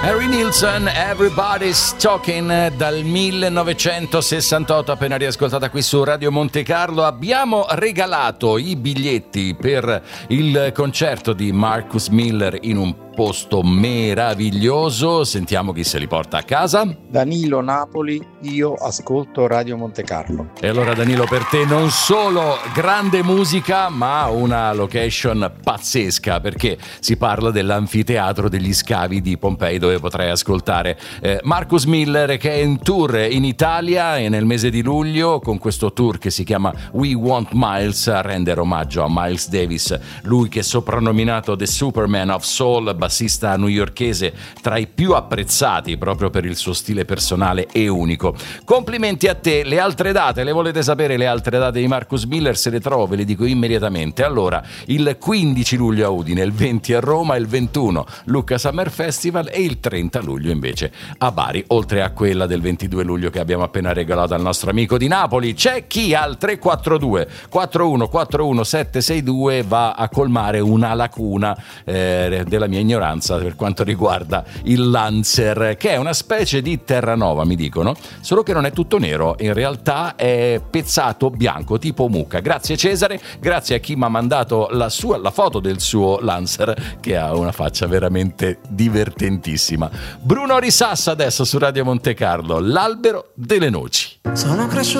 Harry Nilsson, Everybody's Talking, dal 1968, appena riascoltata qui su Radio Monte Carlo. Abbiamo regalato i biglietti per il concerto di Marcus Miller in un posto meraviglioso. Sentiamo chi se li porta a casa. Danilo, Napoli, io ascolto Radio Monte Carlo. E allora Danilo, per te non solo grande musica, ma una location pazzesca, perché si parla dell'anfiteatro degli scavi di Pompei, dove potrai ascoltare Marcus Miller, che è in tour in Italia e nel mese di luglio con questo tour che si chiama We Want Miles, a rendere omaggio a Miles Davis, lui che è soprannominato The Superman of Soul, bassista newyorkese tra i più apprezzati proprio per il suo stile personale e unico. Complimenti a te. Le altre date, le volete sapere le altre date di Marcus Miller? Se le trovo ve le dico immediatamente. Allora, il 15 luglio a Udine, il 20 a Roma, il 21 Lucca Summer Festival e il 30 luglio invece a Bari, oltre a quella del 22 luglio che abbiamo appena regalato al nostro amico di Napoli. C'è chi al 342 4141 762 va a colmare una lacuna della mia ignoranza per quanto riguarda il Lancer, che è una specie di Terranova, mi dicono, solo che non è tutto nero, in realtà è pezzato bianco tipo mucca. Grazie Cesare, grazie a chi mi ha mandato la foto del suo Lancer, che ha una faccia veramente divertentissima. Bruno Risassa adesso su Radio Monte Carlo, L'albero delle noci. Sono cresciuto